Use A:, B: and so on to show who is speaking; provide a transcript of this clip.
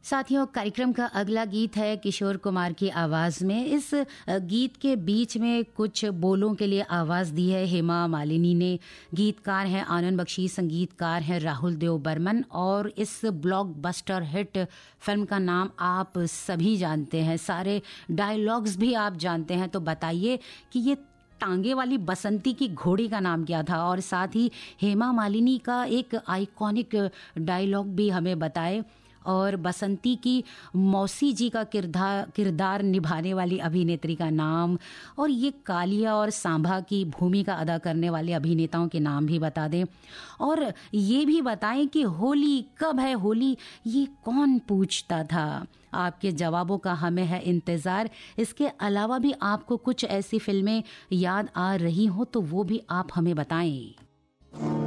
A: साथियों, कार्यक्रम का अगला गीत है किशोर कुमार की आवाज़ में। इस गीत के बीच में कुछ बोलों के लिए आवाज़ दी है हेमा मालिनी ने। गीतकार हैं आनंद बख्शी, संगीतकार हैं राहुल देव बर्मन, और इस ब्लॉकबस्टर हिट फिल्म का नाम आप सभी जानते हैं, सारे डायलॉग्स भी आप जानते हैं। तो बताइए कि ये टांगे वाली बसंती की घोड़ी का नाम क्या था, और साथ ही हेमा मालिनी का एक आइकॉनिक डायलॉग भी हमें बताए, और बसंती की मौसी जी का किरदार निभाने वाली अभिनेत्री का नाम, और ये कालिया और सांभा की भूमिका अदा करने वाले अभिनेताओं के नाम भी बता दें। और ये भी बताएं कि होली कब है, होली ये कौन पूछता था। आपके जवाबों का हमें है इंतज़ार। इसके अलावा भी आपको कुछ ऐसी फिल्में याद आ रही हो तो वो भी आप हमें बताएं।